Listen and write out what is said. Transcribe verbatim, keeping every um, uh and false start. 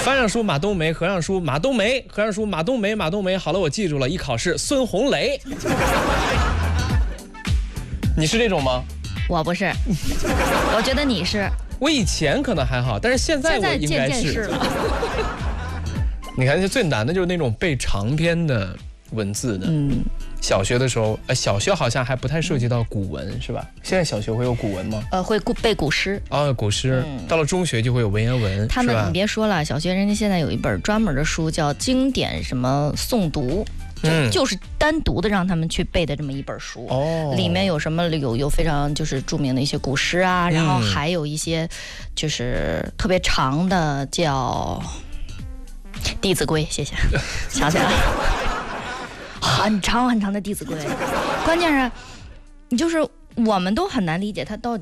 翻上书马冬梅，合上书马冬梅，合上书马冬梅，马冬梅。好了，我记住了，一考试孙红雷。你是这种吗？ 我不是，我觉得你是。 我以前可能还好，但是现在我应该是。 现在渐渐是了。 你看，最难的就是那种背长篇的文字的。嗯，小学的时候，呃，小学好像还不太涉及到古文，是吧？现在小学会有古文吗？ 呃，会背古诗。 哦，古诗。嗯、到了中学就会有文言文。 他们，你别说了，小学人家现在有一本专门的书，叫经典什么诵读。就, 就是单独的让他们去背的这么一本书，哦，里面有什么有有非常就是著名的一些古诗啊，然后还有一些就是特别长的叫《弟子规》，谢谢，想起来了，很长很长的《弟子规》，关键是你就是我们都很难理解它到底。